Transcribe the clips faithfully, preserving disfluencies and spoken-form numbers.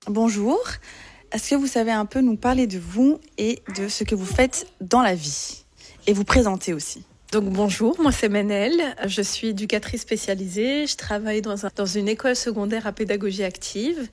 Bonjour, est-ce que vous savez un peu nous parler de vous et de ce que vous faites dans la vie et vous présenter aussi? Donc bonjour, moi c'est Menel, je suis éducatrice spécialisée, je travaille dans, un, dans une école secondaire à pédagogie active.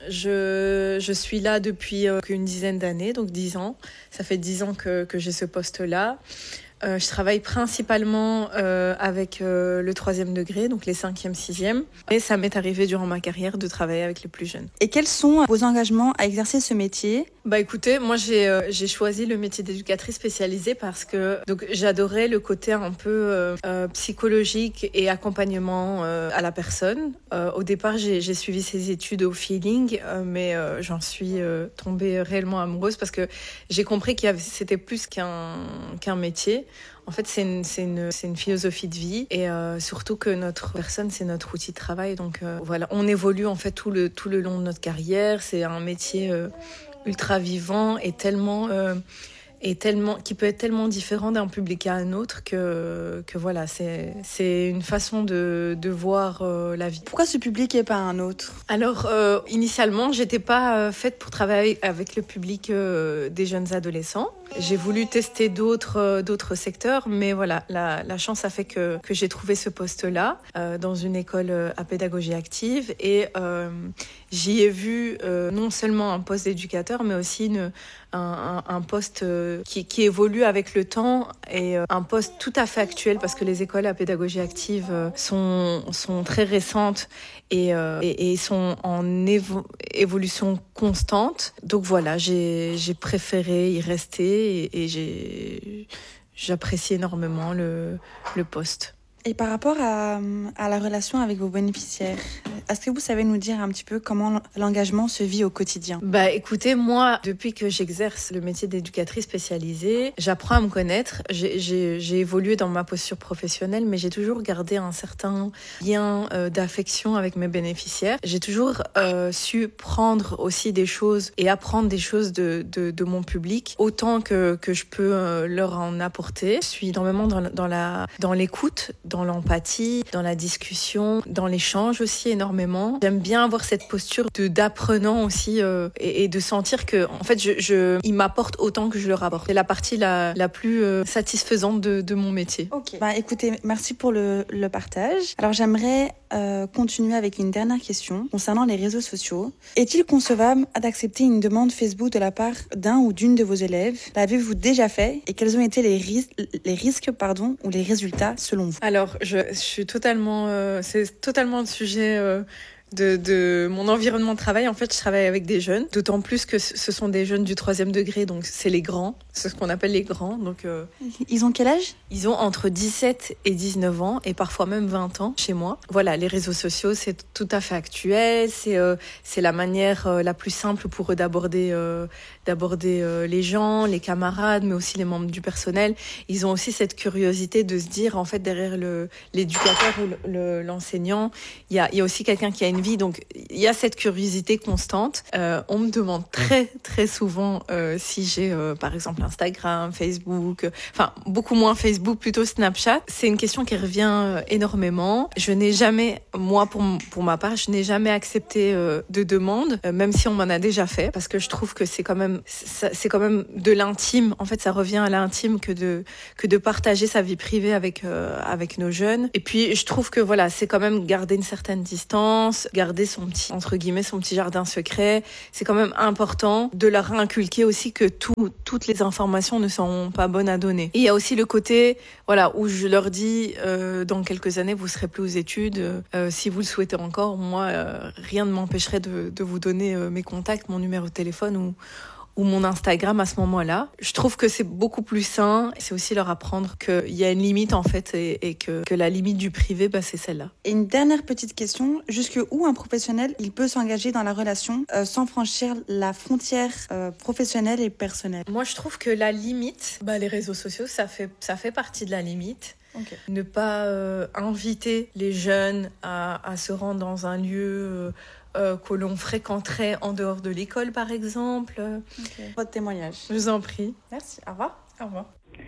Je, je suis là depuis euh, une dizaine d'années, donc dix ans. Ça fait dix ans que, que j'ai ce poste-là. Euh, je travaille principalement euh, avec euh, le troisième degré, donc les cinquième, sixième. Et ça m'est arrivé durant ma carrière de travailler avec les plus jeunes. Et quels sont vos engagements à exercer ce métier? Bah écoutez, moi j'ai euh, j'ai choisi le métier d'éducatrice spécialisée parce que donc j'adorais le côté un peu euh, euh, psychologique et accompagnement euh, à la personne. Euh, au départ, j'ai j'ai suivi ces études au feeling, euh, mais euh, j'en suis euh, tombée réellement amoureuse parce que j'ai compris qu'il y avait, c'était plus qu'un qu'un métier. En fait, c'est une, c'est une, c'est une philosophie de vie et euh, surtout que notre personne, c'est notre outil de travail. Donc euh, voilà, on évolue en fait tout le, tout le long de notre carrière. C'est un métier euh, ultra vivant et tellement, euh, et tellement, qui peut être tellement différent d'un public à un autre que, que voilà, c'est, c'est une façon de, de voir euh, la vie. Pourquoi ce public et pas un autre? Alors, euh, initialement, j'étais pas euh, faite pour travailler avec le public euh, des jeunes adolescents. J'ai voulu tester d'autres, euh, d'autres secteurs, mais voilà, la, la chance a fait que, que j'ai trouvé ce poste-là euh, dans une école euh, à pédagogie active et euh, j'y ai vu euh, non seulement un poste d'éducateur, mais aussi une, un, un, un poste euh, qui, qui évolue avec le temps et euh, un poste tout à fait actuel parce que les écoles à pédagogie active euh, sont, sont très récentes et, euh, et, et sont en évo- évolution constante. Donc voilà, j'ai, j'ai préféré y rester et, et j'ai, j'apprécie énormément le, le poste. Et par rapport à, à la relation avec vos bénéficiaires, est-ce que vous savez nous dire un petit peu comment l'engagement se vit au quotidien? Bah écoutez, moi, depuis que j'exerce le métier d'éducatrice spécialisée, j'apprends à me connaître. J'ai, j'ai, j'ai évolué dans ma posture professionnelle, mais j'ai toujours gardé un certain lien euh, d'affection avec mes bénéficiaires. J'ai toujours euh, su prendre aussi des choses et apprendre des choses de, de, de mon public, autant que, que je peux euh, leur en apporter. Je suis énormément dans, dans, la, dans l'écoute, dans l'empathie, dans la discussion, dans l'échange aussi énormément. J'aime bien avoir cette posture de, d'apprenant aussi euh, et, et de sentir que en fait je, je, ils m'apportent autant que je leur apporte. C'est la partie la, la plus euh, satisfaisante de, de mon métier. Ok. Bah écoutez, merci pour le, le partage. Alors j'aimerais euh, continuer avec une dernière question concernant les réseaux sociaux. Est-il concevable d'accepter une demande Facebook de la part d'un ou d'une de vos élèves? L'avez-vous déjà fait et quels ont été les, ris- les risques pardon, ou les résultats selon vous? Alors je, je suis totalement, euh, c'est totalement le sujet. Euh, De, de mon environnement de travail. En fait, je travaille avec des jeunes, d'autant plus que ce sont des jeunes du troisième degré, donc c'est les grands, c'est ce qu'on appelle les grands. Donc, euh, ils ont quel âge? Ils ont entre dix-sept et dix-neuf ans et parfois même vingt ans chez moi. Voilà, les réseaux sociaux, c'est tout à fait actuel, c'est, euh, c'est la manière euh, la plus simple pour eux d'aborder, euh, d'aborder euh, les gens, les camarades, mais aussi les membres du personnel. Ils ont aussi cette curiosité de se dire, en fait, derrière le, l'éducateur ou le, le, l'enseignant, il y a, il y a aussi quelqu'un qui a une vie, donc il y a cette curiosité constante. Euh, on me demande très très souvent euh, si j'ai euh, par exemple Instagram, Facebook, euh, enfin beaucoup moins Facebook, plutôt Snapchat. C'est une question qui revient euh, énormément. Je n'ai jamais, moi pour, pour ma part, je n'ai jamais accepté euh, de demande, euh, même si on m'en a déjà fait, parce que je trouve que c'est quand même, c'est, c'est quand même de l'intime. En fait, ça revient à l'intime que de que de partager sa vie privée avec euh, avec nos jeunes. Et puis je trouve que voilà, c'est quand même garder une certaine distance, garder son petit, entre guillemets, son petit jardin secret. C'est quand même important de leur inculquer aussi que tout, toutes les informations ne sont pas bonnes à donner. Et il y a aussi le côté, voilà, où je leur dis, euh, dans quelques années, vous serez plus aux études. Euh, si vous le souhaitez encore, moi, euh, rien ne m'empêcherait de, de vous donner euh, mes contacts, mon numéro de téléphone ou ou mon Instagram à ce moment-là. Je trouve que c'est beaucoup plus sain. C'est aussi leur apprendre qu'il y a une limite en fait et, et que, que la limite du privé, bah, c'est celle-là. Et une dernière petite question, jusque où un professionnel il peut s'engager dans la relation euh, sans franchir la frontière euh, professionnelle et personnelle? Moi, je trouve que la limite, bah, les réseaux sociaux, ça fait, ça fait partie de la limite. Okay. Ne pas euh, inviter les jeunes à, à se rendre dans un lieu euh, euh, que l'on fréquenterait en dehors de l'école, par exemple. Okay. Votre témoignage. Je vous en prie. Merci. Au revoir. Au revoir.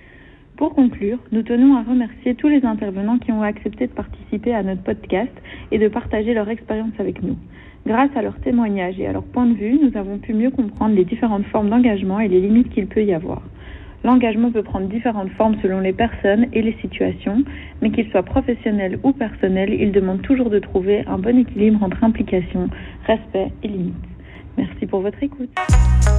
Pour conclure, nous tenons à remercier tous les intervenants qui ont accepté de participer à notre podcast et de partager leur expérience avec nous. Grâce à leurs témoignages et à leur point de vue, nous avons pu mieux comprendre les différentes formes d'engagement et les limites qu'il peut y avoir. L'engagement peut prendre différentes formes selon les personnes et les situations, mais qu'il soit professionnel ou personnel, il demande toujours de trouver un bon équilibre entre implication, respect et limites. Merci pour votre écoute.